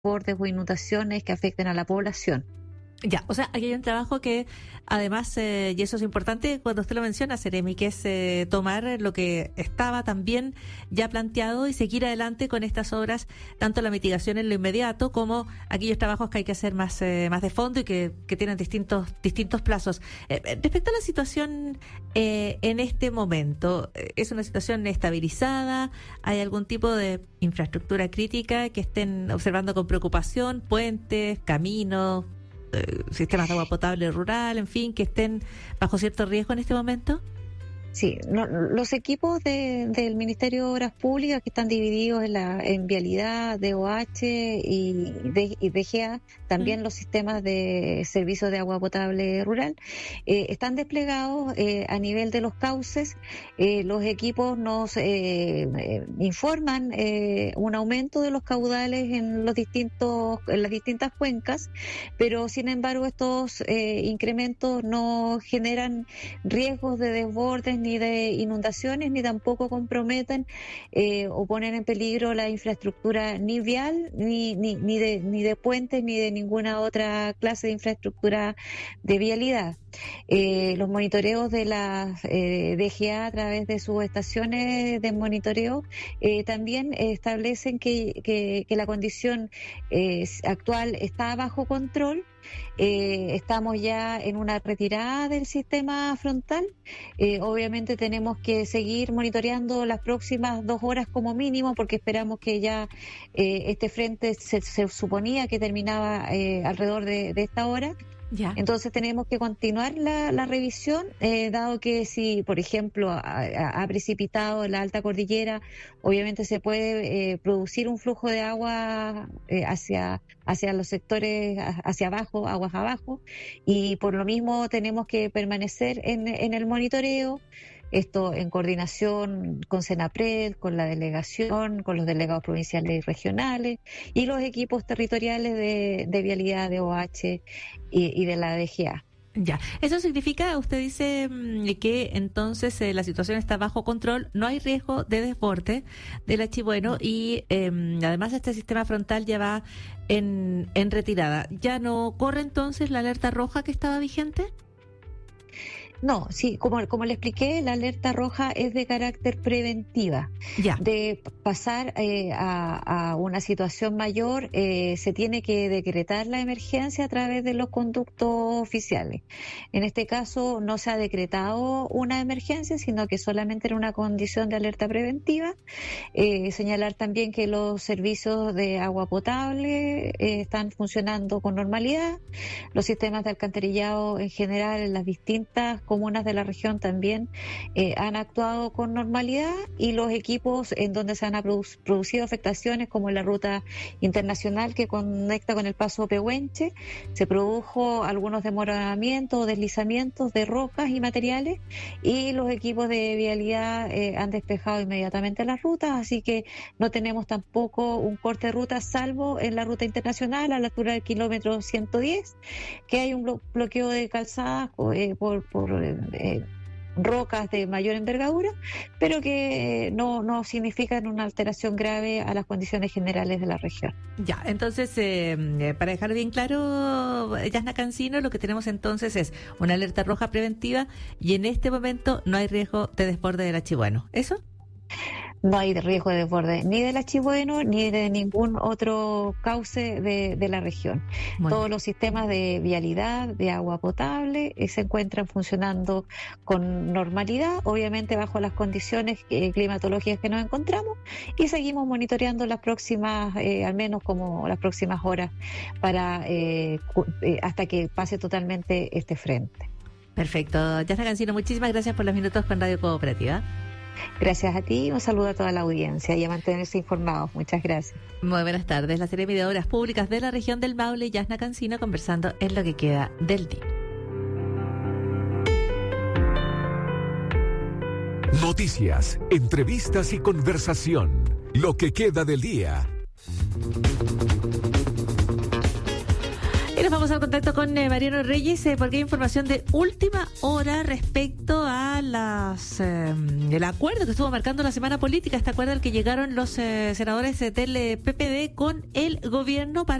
desbordes o inundaciones que afecten a la población. Ya, o sea, aquí hay un trabajo que además, y eso es importante cuando usted lo menciona, Seremi, que es tomar lo que estaba también ya planteado y seguir adelante con estas obras, tanto la mitigación en lo inmediato como aquellos trabajos que hay que hacer más de fondo y que tienen distintos plazos. Respecto a la situación en este momento, ¿es una situación estabilizada? ¿Hay algún tipo de infraestructura crítica que estén observando con preocupación? ¿Puentes, caminos, sistemas de agua potable rural, en fin, que estén bajo cierto riesgo en este momento? Sí, los equipos del Ministerio de Obras Públicas, que están divididos en vialidad, DOH y DGA, también los sistemas de servicios de agua potable rural, están desplegados a nivel de los cauces. Los equipos nos informan un aumento de los caudales en las distintas cuencas, pero sin embargo estos incrementos no generan riesgos de desbordes ni de inundaciones, ni tampoco comprometen o ponen en peligro la infraestructura ni vial, ni de puentes, ni de ninguna otra clase de infraestructura de vialidad. Los monitoreos de la DGA a través de sus estaciones de monitoreo también establecen que la condición actual está bajo control. Estamos ya en una retirada del sistema frontal. Obviamente tenemos que seguir monitoreando las próximas 2 horas como mínimo, porque esperamos que ya este frente se suponía que terminaba alrededor de esta hora. Ya. Entonces tenemos que continuar la revisión, dado que si, por ejemplo, ha precipitado en la alta cordillera, obviamente se puede producir un flujo de agua hacia los sectores, hacia abajo, aguas abajo, y por lo mismo tenemos que permanecer en el monitoreo. Esto en coordinación con Senapred, con la delegación, con los delegados provinciales y regionales y los equipos territoriales de vialidad, de OH y de la DGA. Ya, eso significa, usted dice que entonces la situación está bajo control, no hay riesgo de desborde del Achibueno y además este sistema frontal ya va en retirada. ¿Ya no corre entonces la alerta roja que estaba vigente? No, sí, como le expliqué, la alerta roja es de carácter preventiva. Ya. De pasar a una situación mayor, se tiene que decretar la emergencia a través de los conductos oficiales. En este caso no se ha decretado una emergencia, sino que solamente era una condición de alerta preventiva. Señalar también que los servicios de agua potable están funcionando con normalidad. Los sistemas de alcantarillado en general en las distintas comunas de la región también han actuado con normalidad, y los equipos en donde se han producido afectaciones, como la ruta internacional que conecta con el paso Pehuenche, se produjo algunos demoramientos o deslizamientos de rocas y materiales, y los equipos de vialidad han despejado inmediatamente las rutas, así que no tenemos tampoco un corte de ruta, salvo en la ruta internacional a la altura del kilómetro 110, que hay un bloqueo de calzadas por rocas de mayor envergadura, pero que no significan una alteración grave a las condiciones generales de la región. Ya, entonces, para dejar bien claro, Yasna Cancino, lo que tenemos entonces es una alerta roja preventiva y en este momento no hay riesgo de desborde del Achibueno. ¿Eso? No hay riesgo de desborde ni del Achibueno ni de ningún otro cauce de la región. Todos los sistemas de vialidad, de agua potable, se encuentran funcionando con normalidad, obviamente bajo las condiciones climatológicas que nos encontramos, y seguimos monitoreando las próximas, al menos como las próximas horas, para hasta que pase totalmente este frente. Perfecto. Yasna Cancino, muchísimas gracias por los minutos con Radio Cooperativa. Gracias a ti, un saludo a toda la audiencia y a mantenerse informados. Muchas gracias. Muy buenas tardes. La Seremi de Obras Públicas de la región del Maule, Yasna Cancino, conversando en lo que queda del día. Noticias, entrevistas y conversación. Lo que queda del día. Y nos vamos al contacto con Mariano Reyes porque hay información de última hora respecto a el acuerdo que estuvo marcando la semana política, este acuerdo al que llegaron los senadores del PPD con el gobierno para